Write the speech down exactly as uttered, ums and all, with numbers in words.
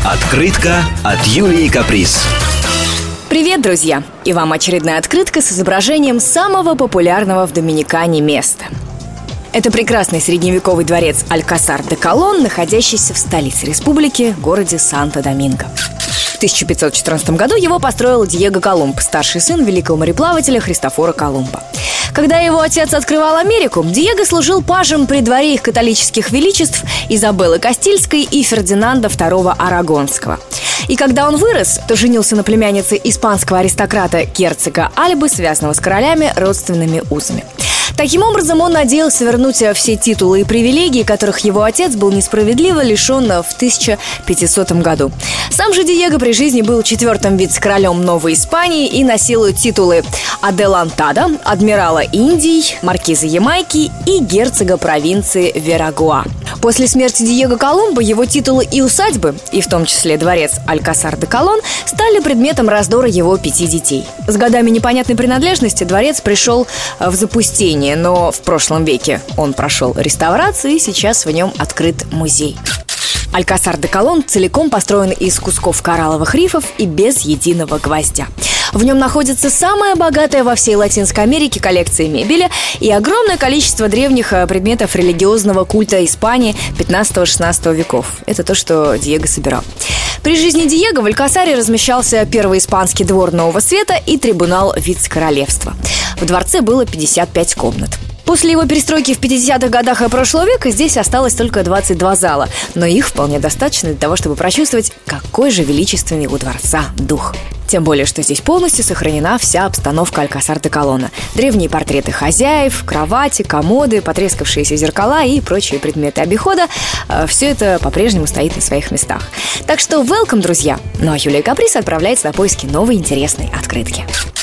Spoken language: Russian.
Открытка от Юлии Каприз. Привет, друзья! И вам очередная открытка с изображением самого популярного в Доминикане места. Это прекрасный средневековый дворец Алькасар де Колон, находящийся в столице республики, городе Санто-Доминго. В тысяча пятьсот четырнадцатом году его построил Диего Колумб, старший сын великого мореплавателя Христофора Колумба. Когда его отец открывал Америку, Диего служил пажем при дворе их католических величеств Изабеллы Кастильской и Фердинанда второго Арагонского. И когда он вырос, то женился на племяннице испанского аристократа герцога Альбы, связанного с королями родственными узами. Таким образом, он надеялся вернуть все титулы и привилегии, которых его отец был несправедливо лишен в тысяча пятисотом году. Сам же Диего при жизни был четвертым вице-королем Новой Испании и носил титулы Аделантада, адмирала Индии, маркиза Ямайки и герцога провинции Верагуа. После смерти Диего Колумба его титулы и усадьбы, и в том числе дворец Алькасар де Колон, стали предметом раздора его пяти детей. С годами непонятной принадлежности дворец пришел в запустение, но в прошлом веке он прошел реставрацию, и сейчас в нем открыт музей. Алькасар де Колон целиком построен из кусков коралловых рифов и без единого гвоздя. В нем находится самая богатая во всей Латинской Америке коллекция мебели и огромное количество древних предметов религиозного культа Испании пятнадцатого-шестнадцатого веков. Это то, что Диего собирал. При жизни Диего в Алькасаре размещался первый испанский двор Нового Света и трибунал вице-королевства. В дворце было пятьдесят пять комнат. После его перестройки в пятидесятых годах прошлого века здесь осталось только двадцать два зала, но их вполне достаточно для того, чтобы прочувствовать, какой же величественный у дворца дух. Тем более, что здесь полностью сохранена вся обстановка Алькасар де Колона. Древние портреты хозяев, кровати, комоды, потрескавшиеся зеркала и прочие предметы обихода. Все это по-прежнему стоит на своих местах. Так что welcome, друзья! Ну а Юлия Каприз отправляется на поиски новой интересной открытки.